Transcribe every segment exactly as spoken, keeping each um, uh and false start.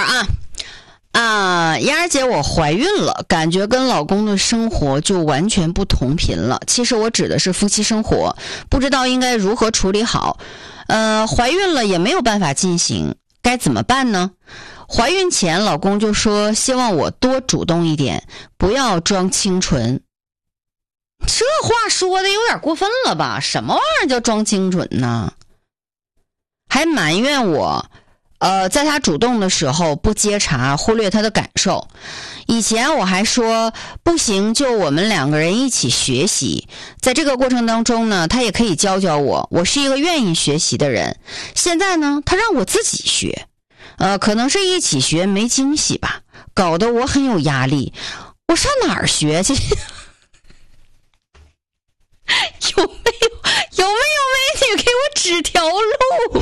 啊啊，燕儿姐，我怀孕了，感觉跟老公的生活就完全不同频了。其实我指的是夫妻生活，不知道应该如何处理好。呃，怀孕了也没有办法进行，该怎么办呢？怀孕前老公就说希望我多主动一点，不要装清纯。这话说的有点过分了吧？什么玩意儿叫装清纯呢？还埋怨我呃，在他主动的时候不接茬，忽略他的感受。以前我还说不行就我们两个人一起学习，在这个过程当中呢，他也可以教教我，我是一个愿意学习的人。现在呢，他让我自己学，呃，可能是一起学没惊喜吧，搞得我很有压力。我上哪儿学去？有没有有没有美女给我指条路？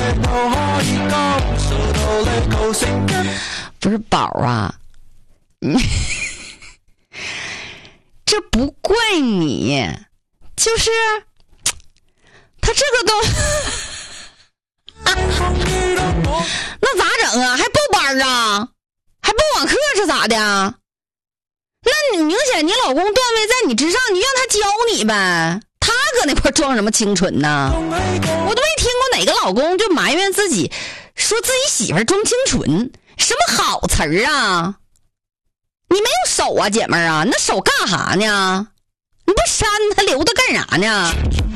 不是宝啊，你这不怪你，就是他这个都那咋整啊？还报班啊？还报网课是咋的？那你明显你老公段位在你之上，你让他教你呗。他搁那块装什么清纯呢？我都没听过哪个老公就埋怨自己说自己媳妇装清纯，什么好词儿啊？你没有手啊，姐妹儿啊，那手干啥呢？你不扇他留着干啥呢？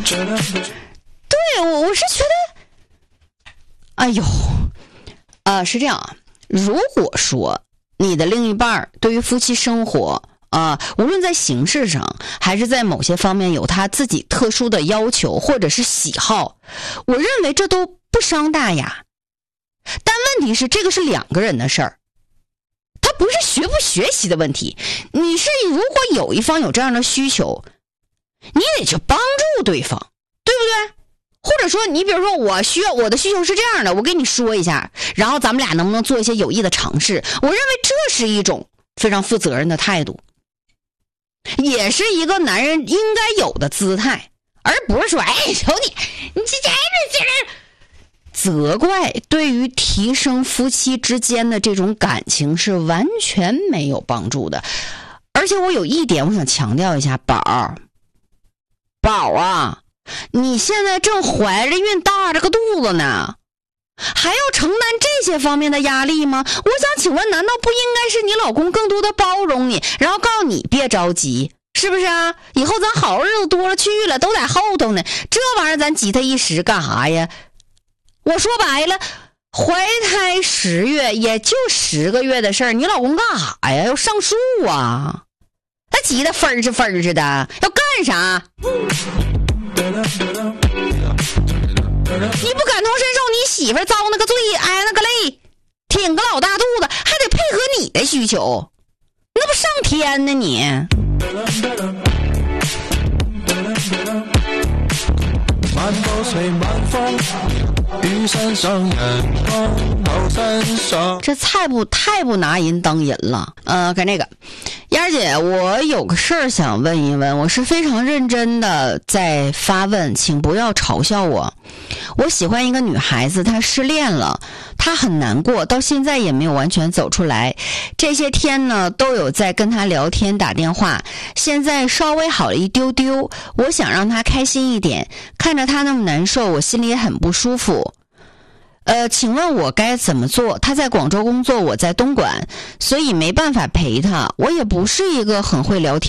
对，我我是觉得，哎呦，呃，是这样啊。如果说你的另一半对于夫妻生活啊、呃，无论在形式上还是在某些方面有他自己特殊的要求或者是喜好，我认为这都不伤大雅。但问题是，这个是两个人的事儿，他不是学不学习的问题。你是如果有一方有这样的需求，你得去帮助对方，对不对？或者说你比如说我需要我的需求是这样的，我跟你说一下，然后咱们俩能不能做一些有益的尝试？我认为这是一种非常负责任的态度，也是一个男人应该有的姿态，而不是说哎，瞅你你这这这责怪，对于提升夫妻之间的这种感情是完全没有帮助的。而且我有一点我想强调一下，宝儿宝啊，你现在正怀着孕大着个肚子呢，还要承担这些方面的压力吗？我想请问，难道不应该是你老公更多的包容你，然后告诉你别着急，是不是啊？以后咱好日子多了去了，都在后头呢，这玩意儿咱急他一时干啥呀？我说白了，怀胎十月也就十个月的事儿，你老公干啥呀？要上树啊？他急得分是分是的，要干啥？你不感同身受，你媳妇遭那个罪，挨那个累，挺个老大肚子，还得配合你的需求，那不上天呢你？漫步随晚风，玉山上眼光好山上。这太不太不拿人当人了。呃，看这个，燕儿姐，我有个事儿想问一问，我是非常认真的在发问，请不要嘲笑我。我喜欢一个女孩子，她失恋了，她很难过，到现在也没有完全走出来。这些天呢，都有在跟她聊天打电话，现在稍微好了一丢丢。我想让她开心一点，看着她那么难受，我心里也很不舒服。呃，请问我该怎么做？她在广州工作，我在东莞，所以没办法陪她。我也不是一个很会聊天